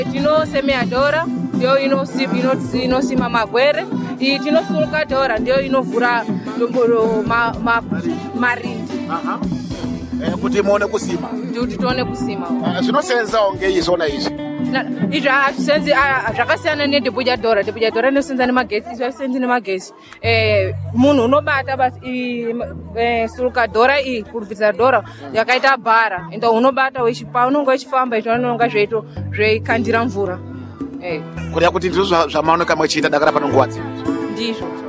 Tinosemeadhora ndio inosima magwere, iyi tinosulukadhora ndio inovhura marindi kuti muone kusima, kuti tione kusima. Zvinosenzawo ngeizvona izvi izvi hazvisenzi zvakasiyana nedhebhujadhora. Dhebhujadhora inosenza nemagesi, izvi hazvisenzi nemagesi. Munhu unobata basi sulukadhora iyi kurubvisa dhora yakaita bhara, ende unobata paunonga uchifamba izvo unonga zveikandira mvura. kureva kuti ndizvo zvamaoneka muchiita Dakara pano nguva dzino. Ndizvo.